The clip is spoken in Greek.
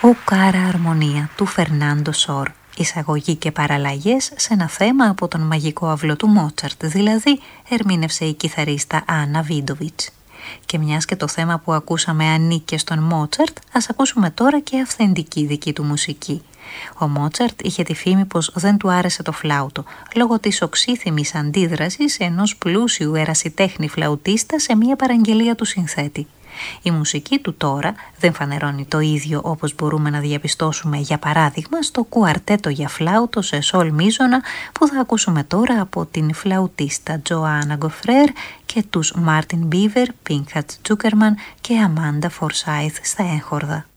Ο Κάρα Αρμονία του Φερνάντο Σορ. Εισαγωγή και παραλλαγές σε ένα θέμα από τον μαγικό αυλό του Μότσαρτ, δηλαδή ερμήνευσε η κιθαρίστα Άννα Βίντοβιτς. Και μιας και το θέμα που ακούσαμε ανήκε στον Μότσαρτ, ας ακούσουμε τώρα και αυθεντική δική του μουσική. Ο Μότσαρτ είχε τη φήμη πως δεν του άρεσε το φλάουτο, λόγω της οξύθυμης αντίδρασης ενός πλούσιου ερασιτέχνη φλαουτίστα σε μια παραγγελία του συνθέτη. Η μουσική του τώρα δεν φανερώνει το ίδιο, όπως μπορούμε να διαπιστώσουμε για παράδειγμα στο κουαρτέτο για φλάουτο σε σολ μίζωνα που θα ακούσουμε τώρα από την φλαουτίστα Τζοάννα Γκοφρέρ και τους Μάρτιν Μπίβερ, Πίνκατ Τζούκερμαν και Αμάντα Φορσάιθ στα έγχορδα.